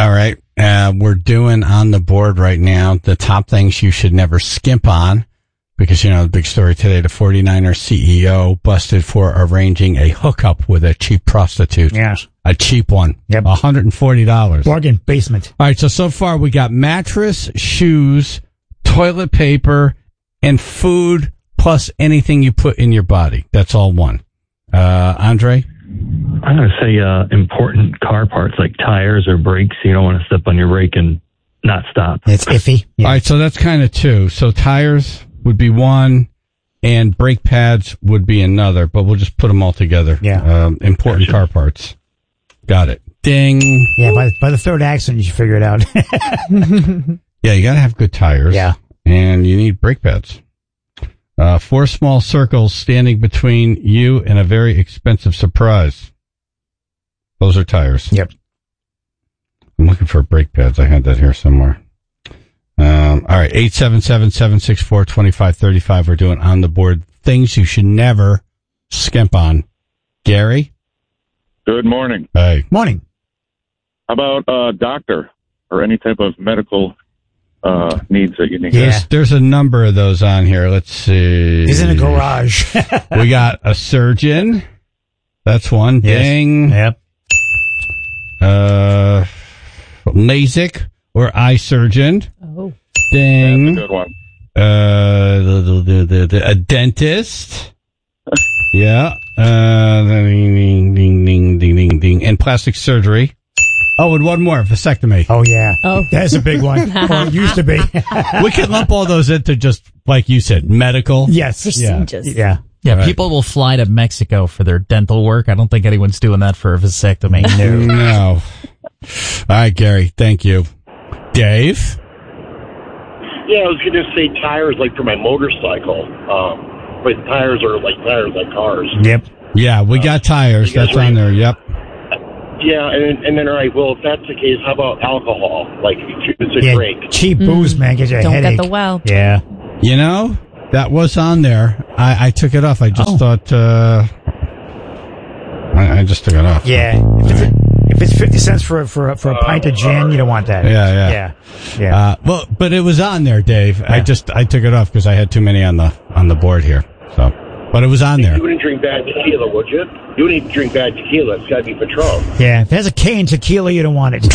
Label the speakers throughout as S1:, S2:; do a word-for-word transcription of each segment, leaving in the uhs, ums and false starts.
S1: All right. Uh, we're doing on the board right now the top things you should never skimp on. Because, you know, the big story today, the 49ers C E O busted for arranging a hookup with a cheap prostitute.
S2: Yes.
S1: A cheap one.
S2: Yep.
S1: one hundred forty dollars.
S2: Bargain basement.
S1: All right, so, so far we got mattress, shoes, toilet paper, and food, plus anything you put in your body. That's all one. Uh, Andre?
S3: I'm going to say uh, important car parts like tires or brakes. You don't want to step on your brake and not stop.
S2: It's iffy. Yeah.
S1: All right, so that's kind of two. So tires would be one, and brake pads would be another, but we'll just put them all together.
S2: Yeah.
S1: Um, important
S3: Gotcha.
S1: car parts. Got it. Ding.
S2: Yeah, by, by the third accident, you should figure it out.
S1: Yeah, you got to have good tires.
S2: Yeah.
S1: And you need brake pads. Uh, four small circles standing between you and a very expensive surprise. Those are tires.
S2: Yep.
S1: I'm looking for brake pads. I had that here somewhere. Um, all right, eight seven seven, seven six four, two five three five. We're doing on the board things you should never skimp on. Gary?
S4: Good morning.
S1: Hey.
S2: Morning.
S4: How about a doctor or any type of medical uh, needs that you need?
S2: Yeah.
S1: There's, there's a number of those on here. Let's see.
S2: He's in a garage.
S1: We got a surgeon. That's one.
S2: Yes.
S1: Ding.
S2: Yep.
S1: Uh, LASIK or eye surgeon.
S5: Oh.
S1: Ding.
S4: That's a good one.
S1: Uh, the, the, the, the, the, a dentist. Yeah. Uh, ding, ding, ding, ding, ding, ding, ding. And plastic surgery. Oh, and one more, vasectomy.
S2: Oh, yeah.
S5: Oh.
S2: That's a big one. Or it used to be.
S1: We can lump all those into just, like you said, medical.
S2: Yes.
S5: Procedures.
S2: Yeah.
S6: Yeah,
S1: Right.
S6: people will fly to Mexico for their dental work. I don't think anyone's doing that for a vasectomy.
S1: No. No. All right, Gary. Thank you. Dave?
S7: Yeah, I was going to say tires, like for my motorcycle. Um, but tires are like tires like cars.
S2: Yep.
S1: Yeah, we got tires.
S7: you guys
S1: That's on there. Yep.
S7: Yeah, and and then all right. Well, if that's the case, how about alcohol? Like if you choose a
S2: Yeah.
S7: drink.
S2: Cheap booze, man. Gives you a
S5: Don't
S2: headache.
S5: get the well.
S2: Yeah.
S1: You know, that was on there. I, I took it off. I just
S2: Oh.
S1: thought, uh, I, I just took it off.
S2: Yeah. If it's, if it's fifty cents for, a- for, a- for a pint of gin, you don't want that.
S1: Yeah, yeah.
S2: Yeah. Yeah.
S1: Uh, well, but it was on there, Dave. I
S2: Yeah.
S1: just, I took it off because I had too many on the, on the board here. So, but it was on there.
S7: You wouldn't drink bad tequila, would you? You wouldn't drink bad tequila. It's got to be Patron.
S2: yeah. If it has a K in tequila, you don't want it.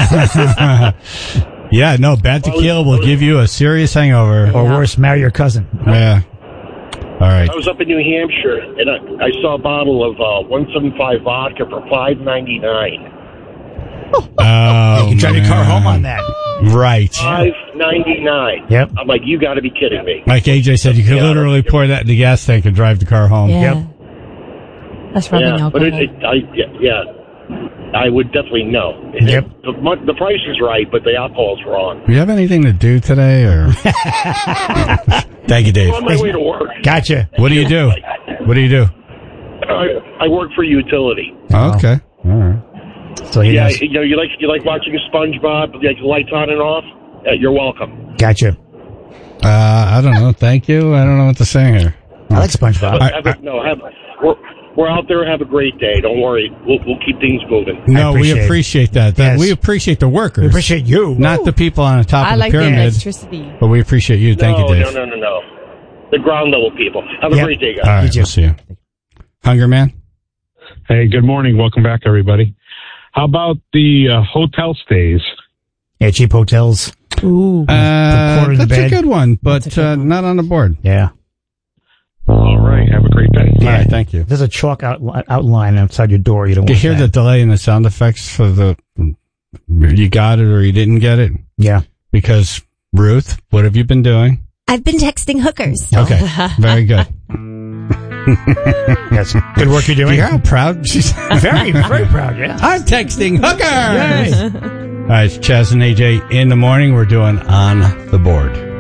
S1: Yeah, no, bad tequila will give you a serious hangover.
S2: Or worse, marry your cousin.
S1: Yeah. All right.
S7: I was up in New Hampshire, and I, I saw a bottle of uh, one seventy-five vodka for five ninety-nine.
S1: Oh,
S2: You can drive your car
S1: man.
S2: home on that.
S1: Right.
S7: Five ninety-nine.
S2: Yep.
S7: I'm like, you got to be kidding me.
S1: Like A J said, you could
S7: Yeah.
S1: literally pour that in the gas tank and drive the car home.
S5: Yeah.
S2: Yep.
S5: That's rubbing
S7: Yeah,
S5: alcohol.
S7: but it, it, I, yeah, yeah, I would definitely know.
S2: Yep.
S7: The, mon- the price is right, but the alcohol's wrong.
S1: Do you have anything to do today, or? Thank you, Dave.
S7: I'm on my way to work.
S2: Gotcha.
S1: What do you do? What do you do?
S7: I, I work for a utility.
S1: Oh, okay. All right.
S2: So he
S7: Yeah,
S2: knows.
S7: you know, you like you like watching SpongeBob, like the lights on and off. Uh, you're welcome.
S2: Gotcha.
S1: Uh, I don't know. Thank you. I don't know what to say here.
S2: I like SpongeBob.
S7: But have a, no, have we're we're out there. Have a great day. Don't worry. We'll we'll keep things moving.
S1: No,
S2: appreciate
S1: we
S2: it.
S1: appreciate that. that
S2: Yes.
S1: We appreciate the workers.
S2: We appreciate you.
S1: Not the people on the top
S5: I
S1: of the
S5: like the
S1: pyramid,
S5: electricity.
S1: but we appreciate you. Thank
S7: no,
S1: you, Dave.
S7: no, no, no, no. The ground level people. Have a
S2: Yep.
S7: great day, guys.
S1: All right,
S2: You too.
S1: we'll see you. Hunger Man?
S8: Hey, good morning. Welcome back, everybody. How about the uh, hotel stays?
S2: Yeah, cheap hotels.
S5: Ooh.
S1: Uh,
S2: quarter in the
S1: that's a
S2: bed.
S1: good one, but
S5: That's a good
S1: uh,
S5: one.
S1: not on the board.
S2: Yeah.
S8: All right. Have a great day.
S1: All right, thank you.
S2: There's a chalk out, outline outside your door. You don't
S1: You
S2: want
S1: hear the
S2: that.
S1: delay in the sound effects for the you got it or you didn't get it?
S2: Yeah.
S1: Because, Ruth, what have you been doing?
S9: I've been texting hookers.
S1: Okay, very good.
S2: Yes. Good work you're
S1: Do
S2: doing.
S1: you hear how proud she's?
S2: Very, very proud, yeah.
S1: I'm texting hookers!
S2: Yay.
S1: All right, it's Chaz and A J in the morning. We're doing On the Board.